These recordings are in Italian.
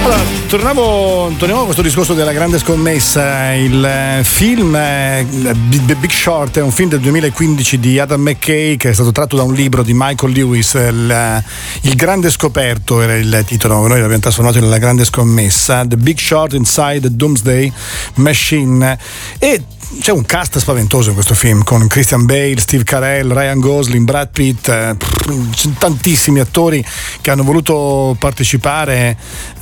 Torniamo a questo discorso della grande scommessa. Il film The Big Short è un film del 2015 di Adam McKay che è stato tratto da un libro di Michael Lewis. Il grande scoperto era il titolo, noi l'abbiamo trasformato in La grande scommessa, The Big Short Inside the Doomsday Machine. E c'è un cast spaventoso in questo film con Christian Bale, Steve Carell, Ryan Gosling, Brad Pitt, tantissimi attori che hanno voluto partecipare,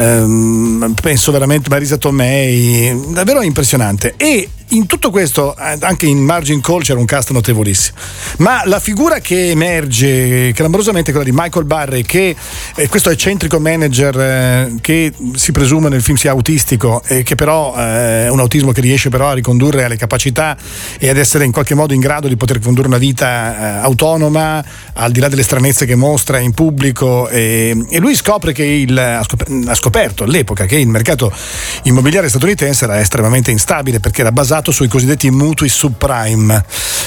penso veramente Marisa Tomei, davvero impressionante. E in tutto questo, anche in Margin Call c'era un cast notevolissimo, ma la figura che emerge clamorosamente è quella di Michael Burry, che è questo eccentrico manager che si presume nel film sia autistico e che però è un autismo che riesce però a ricondurre alle capacità e ad essere in qualche modo in grado di poter condurre una vita autonoma al di là delle stranezze che mostra in pubblico, e lui scopre che ha scoperto all'epoca che il mercato immobiliare statunitense era estremamente instabile perché era basato sui cosiddetti mutui subprime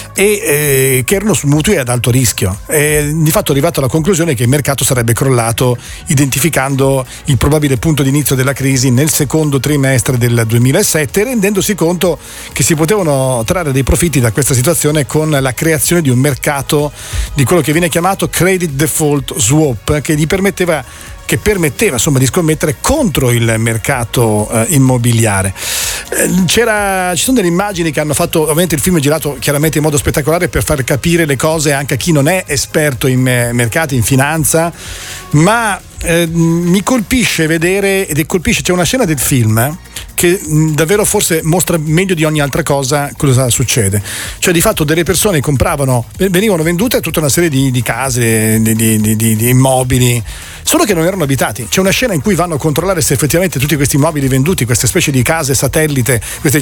e che erano mutui ad alto rischio, e di fatto è arrivato alla conclusione che il mercato sarebbe crollato, identificando il probabile punto di inizio della crisi nel secondo trimestre del 2007, rendendosi conto che si potevano trarre dei profitti da questa situazione con la creazione di un mercato di quello che viene chiamato credit default swap, che permetteva insomma di scommettere contro il mercato immobiliare. Ci sono delle immagini che hanno fatto, ovviamente il film è girato chiaramente in modo spettacolare per far capire le cose anche a chi non è esperto in mercati, in finanza, ma mi colpisce vedere, c'è una scena del film che davvero forse mostra meglio di ogni altra cosa cosa succede. Cioè di fatto delle persone venivano vendute tutta una serie di case, di immobili, solo che non erano abitati. C'è una scena in cui vanno a controllare se effettivamente tutti questi immobili venduti, queste specie di case satellite,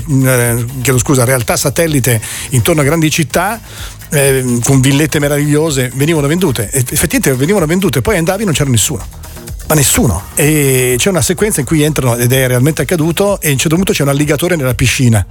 realtà satellite intorno a grandi città, con villette meravigliose, venivano vendute. E effettivamente venivano vendute, poi andavi e non c'era nessuno. E c'è una sequenza in cui entrano, ed è realmente accaduto, e a un certo punto c'è un alligatore nella piscina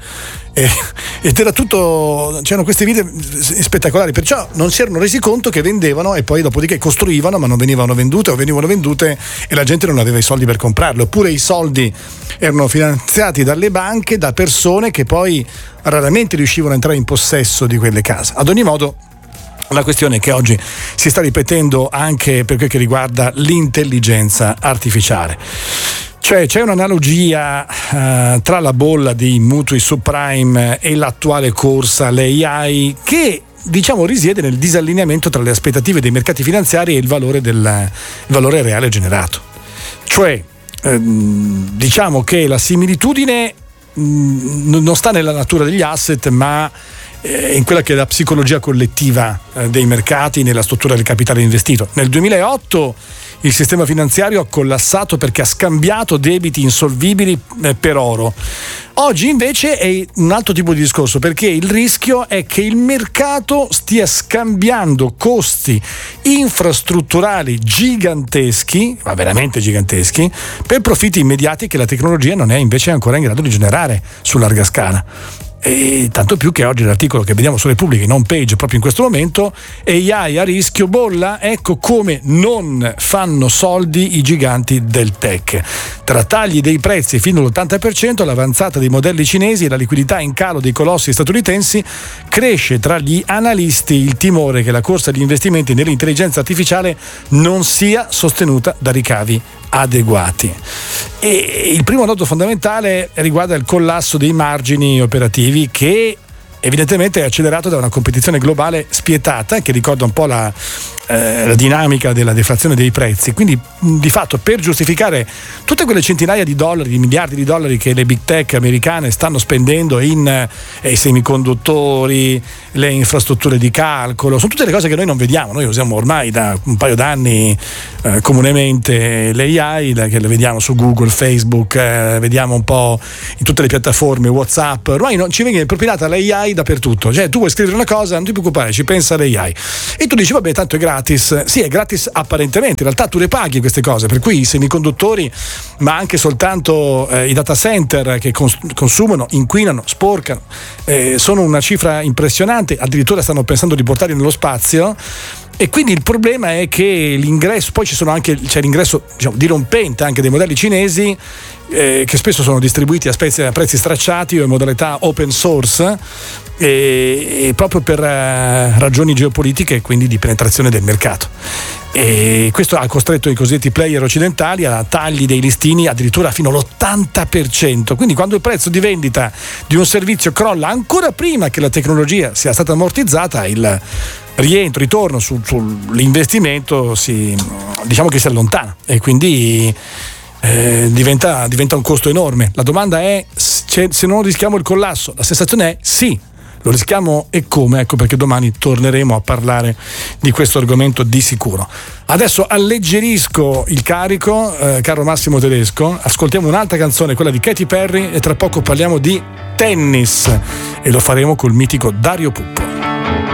ed era tutto, c'erano questi video spettacolari, perciò non si erano resi conto che vendevano e poi dopodiché costruivano ma non venivano vendute, o venivano vendute e la gente non aveva i soldi per comprarle, oppure i soldi erano finanziati dalle banche da persone che poi raramente riuscivano a entrare in possesso di quelle case. Ad ogni modo, la questione è che oggi si sta ripetendo anche per quel che riguarda l'intelligenza artificiale. Cioè c'è un'analogia tra la bolla dei mutui subprime e l'attuale corsa all'AI che risiede nel disallineamento tra le aspettative dei mercati finanziari e il valore reale generato. Cioè diciamo che la similitudine non sta nella natura degli asset, ma in quella che è la psicologia collettiva dei mercati, nella struttura del capitale investito. Nel 2008 il sistema finanziario ha collassato perché ha scambiato debiti insolvibili per oro. Oggi invece è un altro tipo di discorso, perché il rischio è che il mercato stia scambiando costi infrastrutturali giganteschi, ma veramente giganteschi, per profitti immediati che la tecnologia non è invece ancora in grado di generare su larga scala. E tanto più che oggi l'articolo che vediamo su Repubblica in home page proprio in questo momento: AI a rischio bolla, ecco come non fanno soldi i giganti del tech. Tra tagli dei prezzi fino all'80%, l'avanzata dei modelli cinesi e la liquidità in calo dei colossi statunitensi, cresce tra gli analisti il timore che la corsa agli investimenti nell'intelligenza artificiale non sia sostenuta da ricavi adeguati. E il primo nodo fondamentale riguarda il collasso dei margini operativi, che evidentemente è accelerato da una competizione globale spietata, che ricorda un po' la dinamica della deflazione dei prezzi. Quindi di fatto, per giustificare tutte quelle centinaia di dollari, di miliardi di dollari che le big tech americane stanno spendendo in semiconduttori, le infrastrutture di calcolo, sono tutte le cose che noi non vediamo. Noi usiamo ormai da un paio d'anni comunemente l'AI, che le vediamo su Google, Facebook, vediamo un po' in tutte le piattaforme, WhatsApp. Ormai non ci viene propinata l'AI dappertutto. Cioè tu vuoi scrivere una cosa, non ti preoccupare, ci pensa l'AI, e tu dici vabbè, tanto è gratis. Sì, è gratis apparentemente, in realtà tu le paghi queste cose, per cui i semiconduttori, ma anche soltanto i data center che consumano, inquinano, sporcano, sono una cifra impressionante. Addirittura stanno pensando di portarli nello spazio. E quindi il problema è che l'ingresso, poi c'è l'ingresso, diciamo, dirompente anche dei modelli cinesi, che spesso sono distribuiti a prezzi stracciati o in modalità open source, e proprio per ragioni geopolitiche e quindi di penetrazione del mercato. E questo ha costretto i cosiddetti player occidentali a tagli dei listini addirittura fino all'80%. Quindi quando il prezzo di vendita di un servizio crolla ancora prima che la tecnologia sia stata ammortizzata, il ritorno sull'investimento diciamo che si allontana, e quindi diventa un costo enorme. La domanda è se non rischiamo il collasso. La sensazione è sì, lo rischiamo, e come? Ecco perché domani torneremo a parlare di questo argomento di sicuro. Adesso alleggerisco il carico, caro Massimo Tedesco, ascoltiamo un'altra canzone, quella di Katy Perry, e tra poco parliamo di tennis, e lo faremo col mitico Dario Puppo.